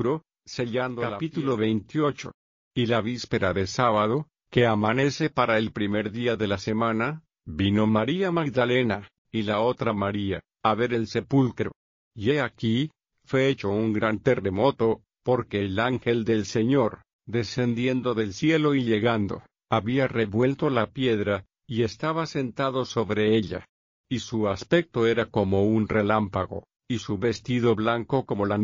sepulcro, sellando capítulo 28. Y la víspera de sábado, que amanece para el primer día de la semana, vino María Magdalena, y la otra María, a ver el sepulcro. Y he aquí, fue hecho un gran terremoto, porque el ángel del Señor, descendiendo del cielo y llegando, había revuelto la piedra, y estaba sentado sobre ella. Y su aspecto era como un relámpago, y su vestido blanco como la